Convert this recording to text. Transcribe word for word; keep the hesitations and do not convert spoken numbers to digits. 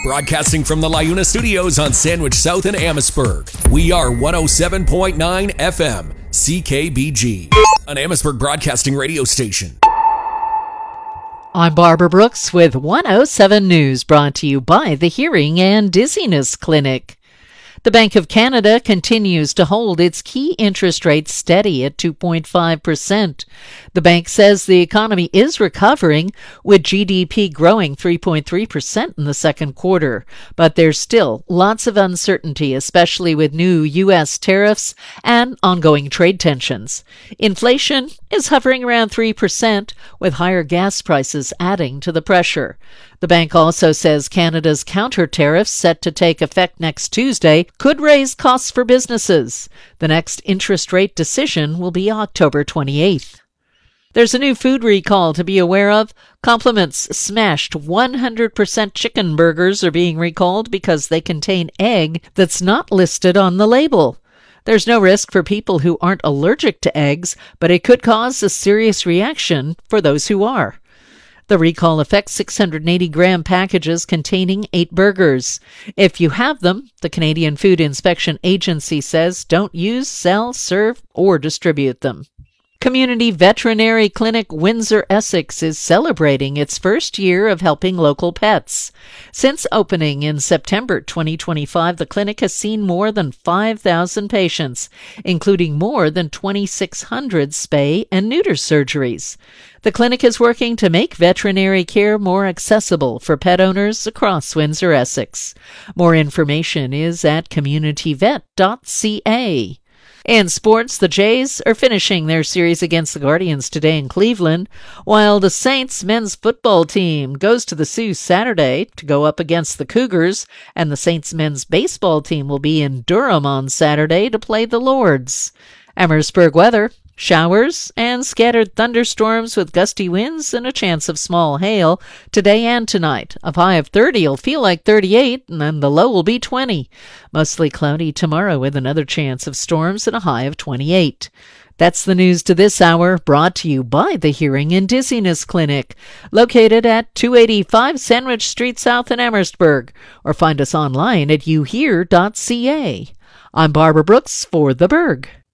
Broadcasting from the LiUNA Studios on Sandwich South in Amherstburg. We are one oh seven point nine F M, C K B G, an Amherstburg broadcasting radio station. I'm Barbara Brooks with one oh seven News, brought to you by the Hearing and Dizziness Clinic. The Bank of Canada continues to hold its key interest rate steady at two point five percent. The bank says the economy is recovering, with G D P growing three point three percent in the second quarter. But there's still lots of uncertainty, especially with new U S tariffs and ongoing trade tensions. Inflation is hovering around three percent, with higher gas prices adding to the pressure. The bank also says Canada's counter tariffs, set to take effect next Tuesday, could raise costs for businesses. The next interest rate decision will be October twenty-eighth. There's a new food recall to be aware of. Compliments smashed one hundred percent chicken burgers are being recalled because they contain egg that's not listed on the label. There's no risk for people who aren't allergic to eggs, but it could cause a serious reaction for those who are. The recall affects six hundred eighty gram packages containing eight burgers. If you have them, the Canadian Food Inspection Agency says don't use, sell, serve, or distribute them. Community Veterinary Clinic Windsor Essex is celebrating its first year of helping local pets. Since opening in September twenty twenty-five, the clinic has seen more than five thousand patients, including more than twenty-six hundred spay and neuter surgeries. The clinic is working to make veterinary care more accessible for pet owners across Windsor Essex. More information is at community vet dot c a. In sports, the Jays are finishing their series against the Guardians today in Cleveland, while the Saints men's football team goes to the Sioux Saturday to go up against the Cougars, and the Saints men's baseball team will be in Durham on Saturday to play the Lords. Amherstburg weather. Showers and scattered thunderstorms with gusty winds and a chance of small hail today and tonight. A high of thirty will feel like thirty-eight, and then the low will be twenty. Mostly cloudy tomorrow with another chance of storms and a high of twenty-eight. That's the news to this hour, brought to you by the Hearing and Dizziness Clinic, located at two eighty-five Sandwich Street South in Amherstburg, or find us online at u hear dot c a. I'm Barbara Brooks for The Berg.